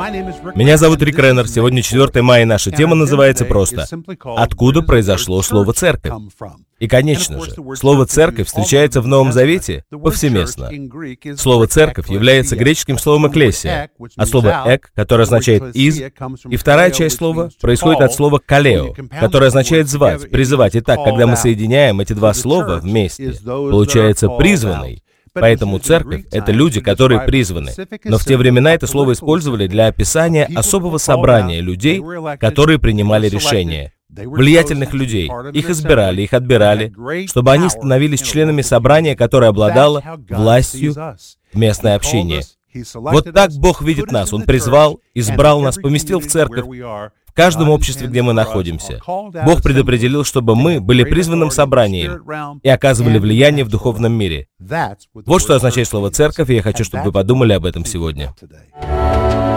Меня зовут Рик Реннер. Сегодня 4 мая, и наша тема называется просто «Откуда произошло слово «церковь»?». И, конечно же, слово «церковь» встречается в Новом Завете повсеместно. Слово «церковь» является греческим словом «экклесия», от слова «эк», которое означает «из», и вторая часть слова происходит от слова «калео», которое означает «звать», «призывать». Итак, когда мы соединяем эти два слова вместе, получается «призванный». Поэтому церковь — это люди, которые призваны. Но в те времена это слово использовали для описания особого собрания людей, которые принимали решения. Влиятельных людей. Их избирали, их отбирали, чтобы они становились членами собрания, которое обладало властью в местное общение. Вот так Бог видит нас. Он призвал, избрал нас, поместил в церковь, в каждом обществе, где мы находимся. Бог предопределил, чтобы мы были призванным собранием и оказывали влияние в духовном мире. Вот что означает слово «церковь», и я хочу, чтобы вы подумали об этом сегодня.